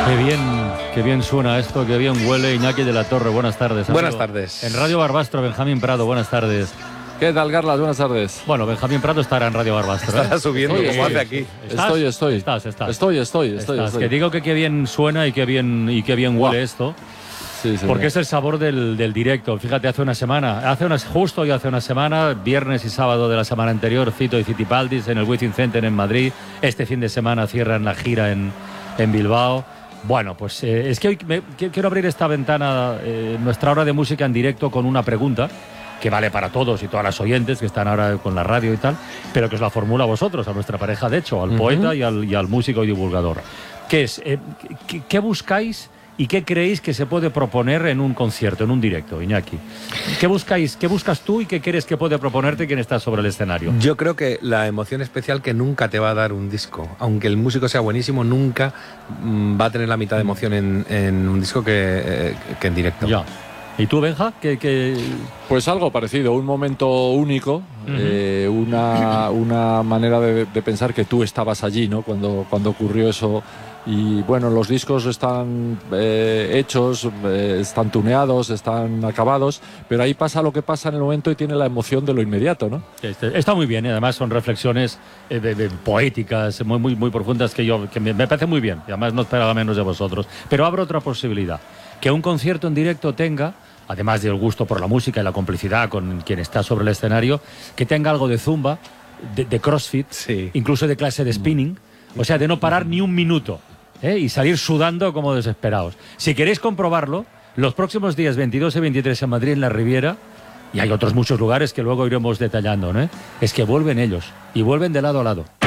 Qué bien suena esto, qué bien huele. Iñaki de la Torre, buenas tardes. Amigo. Buenas tardes. En Radio Barbastro, Benjamín Prado, buenas tardes. ¿Qué tal, Carlas? Buenas tardes. Bueno, Benjamín Prado estará en Radio Barbastro. Estará subiendo como hace aquí. Estoy. Estás. Que digo que qué bien suena y qué bien huele esto. Sí, porque es el sabor del directo. Fíjate, hace una semana, hace una semana, viernes y sábado de la semana anterior, Fito y Fitipaldis en el Wizzing Center en Madrid. Este fin de semana cierran la gira en Bilbao. Bueno, pues es que hoy quiero abrir esta ventana, nuestra hora de música en directo, con una pregunta que vale para todos y todas las oyentes que están ahora con la radio y tal, pero que os la formula a vosotros, a nuestra pareja, de hecho, al poeta y al músico y divulgador. ¿Qué es? ¿Qué buscáis y qué creéis que se puede proponer en un concierto, en un directo, Iñaki? ¿Qué buscas tú y qué crees que puede proponerte quien está sobre el escenario? Yo creo que la emoción especial que nunca te va a dar un disco, aunque el músico sea buenísimo, nunca va a tener la mitad de emoción en un disco que en directo. Ya. ¿Y tú, Benja? Pues algo parecido, un momento único, una manera de pensar que tú estabas allí, ¿no? Cuando ocurrió eso. Y bueno, los discos están hechos, están tuneados, están acabados, pero ahí pasa lo que pasa en el momento y tiene la emoción de lo inmediato, ¿no? Está muy bien, y además son reflexiones poéticas, muy profundas que me parece muy bien, y además no esperaba menos de vosotros. Pero abro otra posibilidad, que un concierto en directo tenga, además del gusto por la música y la complicidad con quien está sobre el escenario, que tenga algo de zumba, de crossfit, sí, incluso de clase de spinning, o sea, de no parar ni un minuto. Y salir sudando como desesperados. Si queréis comprobarlo, los próximos días 22 y 23 en Madrid, en la Riviera, y hay otros muchos lugares que luego iremos detallando, ¿no? Es que vuelven ellos, y vuelven de lado a lado.